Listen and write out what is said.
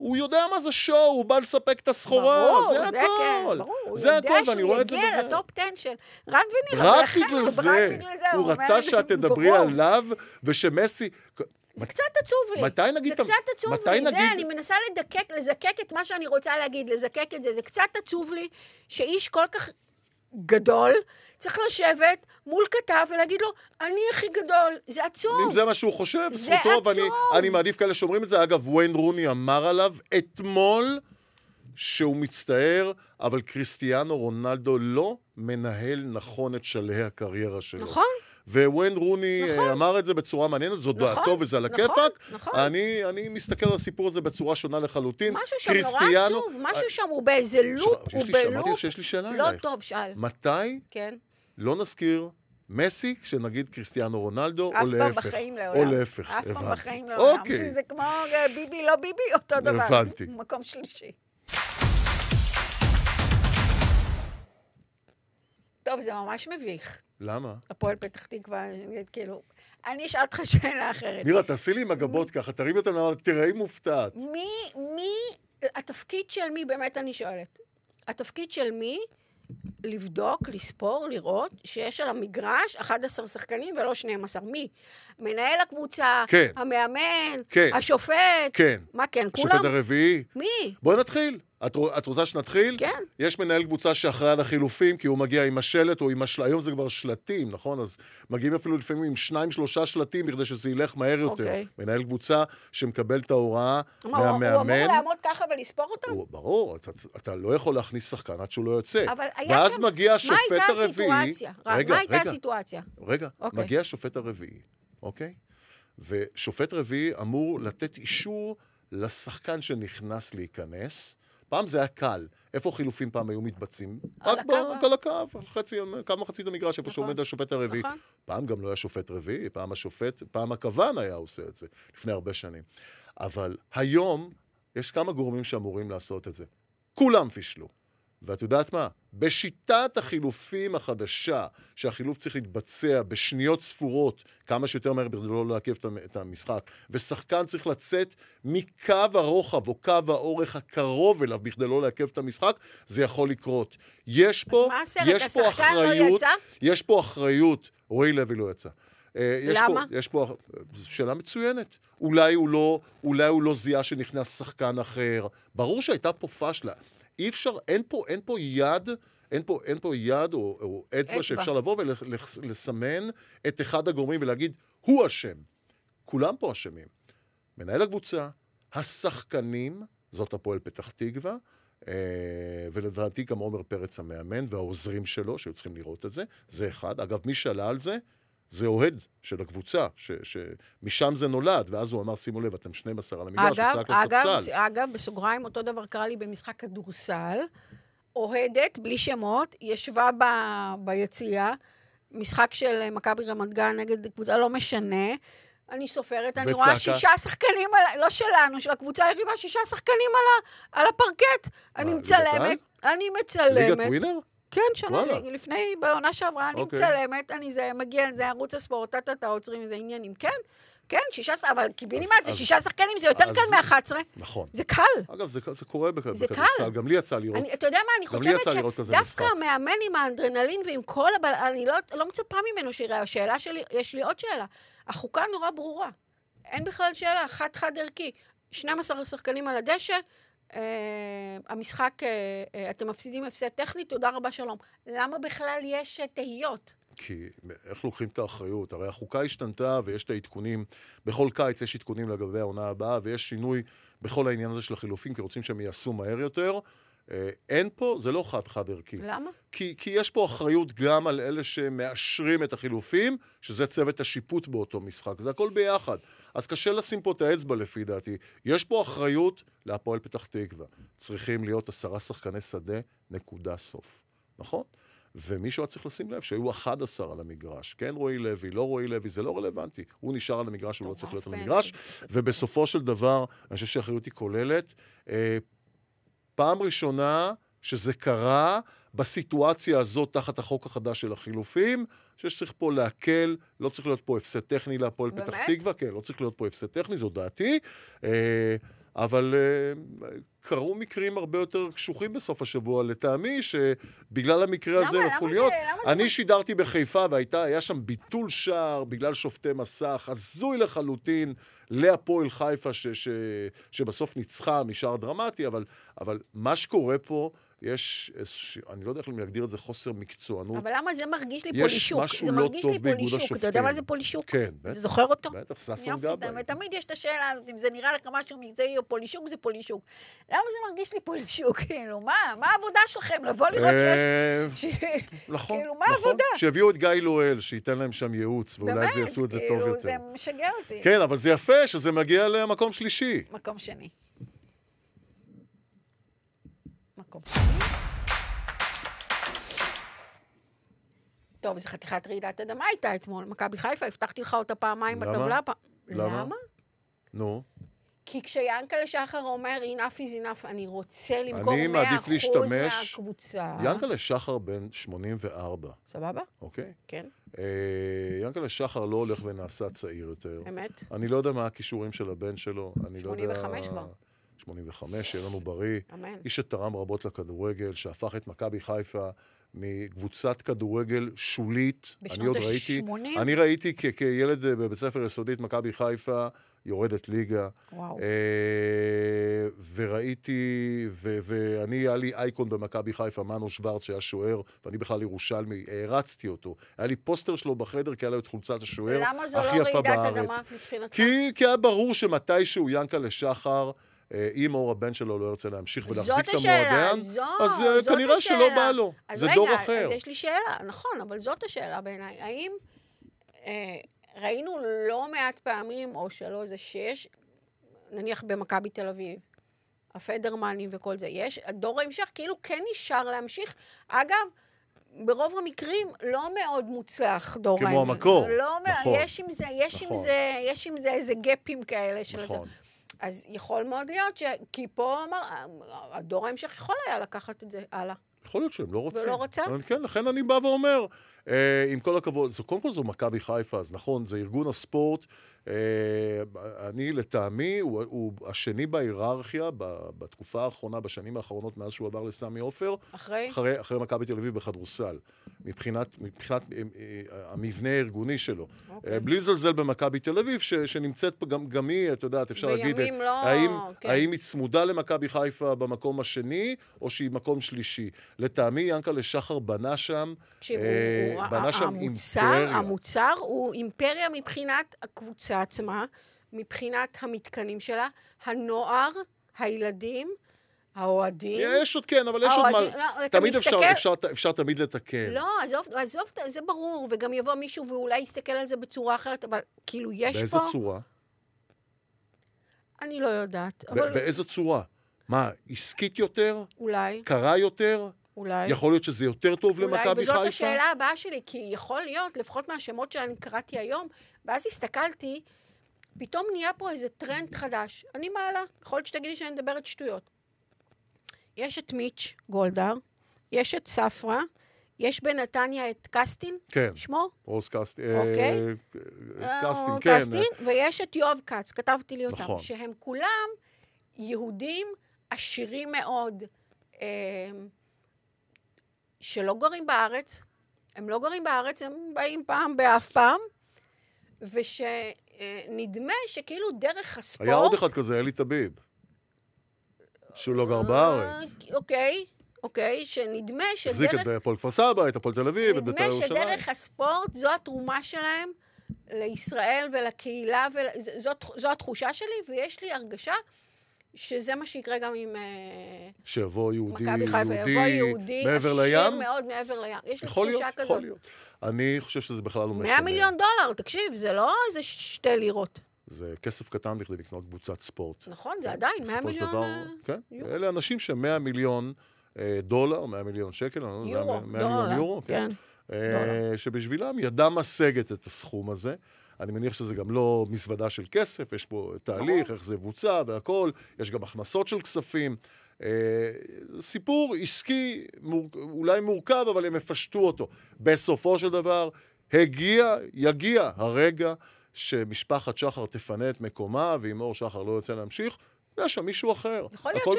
הוא יודע מה זה שואו, הוא בא לספק את הסחורה, זה הכל. זה הכל, ואני רואה את זה בזה. הוא יגיע לטופ 10 של רן וניר, רק בגלל זה. הוא רצה שאת תדברי עליו, ושמסי... זה קצת עצוב לי. מתי נגיד... זה קצת עצוב לי. זה, אני מנסה לזקק את מה שאני רוצה להגיד, לזקק את זה. זה קצת עצוב לי שאיש כל כך גדול צריך לשבת מול כתב ולהגיד לו, אני הכי גדול. זה עצוב. אם זה מה שהוא חושב, זכותו, ואני מעדיף כאלה שאומרים את זה. אגב, וויין רוני אמר עליו אתמול שהוא מצטער, אבל קריסטיאנו רונלדו לא מנהל נכון את שלהי הקריירה שלו. נכון. וויין רוני אמר את זה בצורה מעניינת, זאת דעתו וזה על הכיפק. אני מסתכל על הסיפור הזה בצורה שונה לחלוטין. משהו שם נורא עצוב, משהו שם הוא באיזה לופ, הוא בלופ. אמרתי שיש לי שאלה לא אלייך. טוב, שאל. מתי לא נזכיר מסי כשנגיד קריסטיאנו רונלדו, או להפך? אף פעם בחיים לעולם. או להפך, אף פעם הבנתי. בחיים לעולם. אוקיי. זה כמו ביבי, לא ביבי, אותו דבר. הבנתי. מקום שלישי. טוב, זה ממש מביך. למה? הפועל פתח תקווה, כאילו, אני אשאל אותך שאלה אחרת. נירה, תעשי לי עם הגבות ככה, תרים אותם, תראי מופתעת. התפקיד של מי, באמת אני שואלת, התפקיד של מי לבדוק, לספור, לראות שיש על המגרש 11 שחקנים ולא 12. מי? מנהל הקבוצה, כן. המאמן, כן. השופט. כן. מה כן? כולם? השופט הרביעי. מי? בואי נתחיל. את רוצה שנתחיל? כן. יש מנהל קבוצה שאחראי על החילופים, כי הוא מגיע עם השלט או עם היום זה כבר שלטים, נכון? אז מגיעים אפילו לפעמים עם 2-3 שלטים, בכדי שזה ילך מהר יותר. אוקיי. מנהל קבוצה שמקבל את ההוראה מהמאמן. הוא אמור לעמוד ככה ולספור אותם? ברור, אתה לא יכול להכניס שחקן עד שהוא לא יוצא. אבל ואז מגיע השופט הרביעי. מה הייתה הסיטואציה? רגע, מגיע השופט הרביעי, אוקיי? ושופט רביעי אמור לתת אישור לשחקן שנכנס להיכנס. פעם זה היה קל. איפה חילופים פעם היו מתבצעים? רק על הקו, קו מחצית המגרש, איפה שעומד השופט הרביעי. פעם גם לא היה שופט רביעי, פעם הכוון היה עושה את זה, לפני הרבה שנים. אבל היום יש כמה גורמים שאמורים לעשות את זה. כולם פישלו. ואת יודעת מה? בשיטת החילופים החדשה, שהחילוף צריך להתבצע בשניות ספורות, כמה שיותר מהר בכדי לא לעכב את המשחק, ושחקן צריך לצאת מקו הרוחב או קו האורך הקרוב אליו בכדי לא לעכב את המשחק, זה יכול לקרות. יש פה אחריות, יש פה אחריות, רועי לוי לא יצא. למה? יש פה שאלה מצוינת. אולי הוא לא זיהה שנכנס שחקן אחר. ברור שהייתה פה פשלה. אי אפשר, אין פה יד או אצבע שאפשר לבוא ולסמן את אחד הגורמים ולהגיד, הוא אשם. כולם פה אשמים. מנהל הקבוצה, השחקנים, זאת הפועל פתח תקווה, ולדעתי גם עומר פרץ המאמן והעוזרים שלו, שהיו צריכים לראות את זה, זה אחד. אגב, מי שעלה על זה, זה אוהד של הקבוצה, שמשם זה נולד, ואז הוא אמר, שימו לב, אתם 12 על המגרש, אגב, בסוגריים, אותו דבר קרה לי במשחק כדורסל, אוהדת, בלי שמות, ישבה ביציאה, משחק של מכבי רמת גן נגד קבוצה, לא משנה, אני סופרת, אני רואה 6 שחקנים, לא שלנו, של הקבוצה היריבה, 6 שחקנים על הפרקט, אני מצלמת. ליגת ווינר? כן, שנה, לפני, בעונה שעברה, אני מצלמת, זה מגיע, זה ערוץ הספורט, עוצרים איזה עניינים, כן, 6, אבל קיבינימט זה 6 שחקנים, זה יותר קל מ-11. נכון. זה קל. אגב, זה קורה בכדורסל, גם לי יצא לראות. אתה יודע מה, אני חושבת שדווקא המאמן עם האנדרנלין ועם כל אני לא מצפה ממנו שיראה, השאלה שלי, יש לי עוד שאלה, החוקה נורא ברורה, אין בכלל שאלה, חד ערכי, 12 שחקנים על הדשא, המשחק, אתם מפסידים הפסד טכני, תודה רבה שלום. למה בכלל יש תהיות? כי איך לוקחים את האחריות? הרי החוקה השתנתה ויש את העדכונים, בכל קיץ יש עדכונים לגבי העונה הבאה, ויש שינוי בכל העניין הזה של החילופים, כי רוצים שהם יעשו מהר יותר. אין פה, זה לא חד ערכי. למה? כי יש פה אחריות גם על אלה שמאשרים את החילופים, שזה צוות השיפוט באותו משחק. זה הכל ביחד. אז קשה לשים פה את האצבע לפי דעתי. יש פה אחריות להפועל פתח תקווה. צריכים להיות 10 שחקני שדה, נקודה סוף. נכון? ומישהו צריך לשים לב שהיו 11 על המגרש. כן, רועי לוי, לא רועי לוי, זה לא רלוונטי. הוא נשאר על המגרש, הוא לא צריך להיות על המגרש. ובסופו של דבר, אני חושב שהאחריות היא כוללת. פעם ראשונה שזה קרה בסיטואציה הזאת תחת החוק החדש של החילופים, שצריך פה להקל, לא צריך להיות פה הפסד טכני להפועל פתח תקווה, כן, לא צריך להיות פה הפסד טכני, זו דעתי. אבל קרו מקרים הרבה יותר קשוחים בסוף השבוע, לטעמי שבגלל המקרה הזה יכול להיות. אני שידרתי בחיפה והיה שם ביטול שער בגלל שופטי מסך, הזוי לחלוטין להפועל חיפה שבסוף ניצחה משער דרמטי, אבל מה שקורה פה, אני לא יודע איך להגדיר את זה, חוסר מקצוענות. אבל למה זה מרגיש לי פולישוק? יש משהו לא טוב באיגוד השופטים. אתה יודע מה זה פולישוק? כן, בטח. אתה זוכר אותו? בטח, ששון גבאי. ותמיד יש את השאלה הזאת, אם זה נראה לך משהו מקצועי או פולישוק, זה פולישוק. למה זה מרגיש לי פולישוק? כאילו, מה העבודה שלכם? לבוא לראות שיש... נכון, כאילו, מה העבודה? שיביאו את גיא לואל, שייתן להם שם ייעוץ, ואולי זה יעשו את זה טוב יותר. זה משגע אותי. כן, אבל זה יפה שזה מגיע למקום שלישי. מקום שני. מקום. טוב, זו חתיכת רעידת אדמה הייתה אתמול. מכבי חיפה, הבטחתי לך אותה פעמיים בטבלה. למה? נו. כי כשיאנקל'ה שחר אומר, enough is enough, אני רוצה למכור 100% מהקבוצה. יאנקל'ה שחר בן 84. סבבה? אוקיי. כן. יאנקל'ה שחר לא הולך ונעשה צעיר יותר. אמת? אני לא יודע מה הכישורים של הבן שלו. 85 כבר. 85, שיהיה לנו בריא. אמן. איש שתרם רבות לכדורגל, שהפך את מכבי חיפה מקבוצת כדורגל שולית. בשנות ה-80? אני ראיתי כילד בבית ספר יסודית מכבי חיפה, יורדת ליגה. וואו. וראיתי, ואני, היה לי אייקון במכבי חיפה, מנו שוורץ, שהיה שוער, ואני בכלל ירושלמי, הערצתי אותו. היה לי פוסטר שלו בחדר, כי היה לו את חולצת השוער הכי יפה בארץ. למה זו לא רעידת אדמה מבחינתך? כי היה ברור שמתישהו יאנקל'ה שחר, אם אור הבן שלו לא ירצה להמשיך ולהחזיק את המועדן, אז כנראה שלא בא לו. זה דור אחר. אז יש לי שאלה, נכון, אבל זאת השאלה בעיניי. האם ראינו לא מעט פעמים, או שלא, זה שיש, נניח במכבי תל אביב, הפדרמנים וכל זה, יש, הדור ההמשך כאילו כן נשאר להמשיך. אגב, ברוב המקרים לא מאוד מוצלח דור ההמשך. כמו המקור, נכון. יש עם זה איזה גפים כאלה של זה. אז יכול מאוד להיות כי פה הדור ההמשך יכול היה לקחת את זה הלאה. יכול להיות שהם לא רוצים. ולא רוצה? כן, לכן אני בא ואומר, עם כל הכבוד, קודם כל זו מכבי חיפה, אז נכון, זה ארגון הספורט, אני לטעמי, הוא השני בהיררכיה, בתקופה האחרונה, בשנים האחרונות, מאז שהוא עבר לסמי עופר, אחרי מכבי תל אביב בכדורסל, מבחינת המבנה הארגוני שלו. בלי זלזל במכבי תל אביב, שנמצאת פה גם היא, את יודעת, אפשר להגיד, האם היא צמודה למכבי חיפה במקום השני, או שהיא מקום שלישי. לטעמי, יאנקל'ה שחר בנה שם אימפריה. המוצר הוא אימפריה מבחינת הקבוצה עצמה, מבחינת המתקנים שלה, הנוער, הילדים, האוהדים. יש עוד כן, אבל יש עוד מה... תמיד אפשר תמיד לתקן. לא, עזוב, זה ברור, וגם יבוא מישהו ואולי יסתכל על זה בצורה אחרת, אבל כאילו יש פה... באיזה צורה? אני לא יודעת. באיזה צורה? מה, עסקית יותר? אולי. קרה יותר? אולי. יכול להיות שזה יותר טוב למכבי חיפה? וזאת השאלה הבאה שלי, כי יכול להיות, לפחות מהשמות שאני קראתי היום, ואז הסתכלתי, פתאום נהיה פה איזה טרנד חדש. אני מעלה, יכול להיות שתגידי שאני מדברת שטויות. יש את מיץ' גולדהר, יש את ספרה, יש בנתניה את קסטין, כן. שמו? רוס קסטין. אוקיי. קסטין, כן. קסטין, ויש את יואב קץ, כתבתי לי אותם, נכון. שהם כולם יהודים עשירים מאוד, שלא גרים בארץ, הם לא גרים בארץ, הם באים פעם באף פעם, ושנדמה שכאילו דרך הספורט... היה עוד אחד כזה, אלי טביב, שהוא לא גר בארץ. אוקיי, שנדמה שדרך... החזיק את הפועל כפר סבא, את הפועל תל אביב, את בית"ר ירושלים. נדמה שדרך הספורט זו התרומה שלהם לישראל ולקהילה, זו התחושה שלי, ויש לי הרגשה שזה מה שיקרה גם עם שיבוא יהודי, מכבי חיפה, יבוא יהודי, מעבר לים? עשיר מאוד מעבר לים. יש לי תחושה כזאת. יכול להיות. אני חושב שזה בכלל לא משנה. $100 מיליון, תקשיב, זה לא איזה 2 לירות. זה כסף קטן בכדי לקנות קבוצת ספורט. נכון, זה עדיין 100 מיליון. כן, אלה אנשים ש$100 מיליון, $100 מיליון שקל, יורו, 100 מיליון יורו, כן. שבשבילם ידם משגת את הסכום הזה. אני מניח שזה גם לא מזוודה של כסף, יש פה תהליך, איך זה בוצע והכל, יש גם הכנסות של כספים. סיפור עסקי, אולי מורכב, אבל הם מפשטו אותו. בסופו של דבר, יגיע הרגע שמשפחת שחר תפנה את מקומה, ואם אור שחר לא יוצא להמשיך, יש שם מישהו אחר. יכול להיות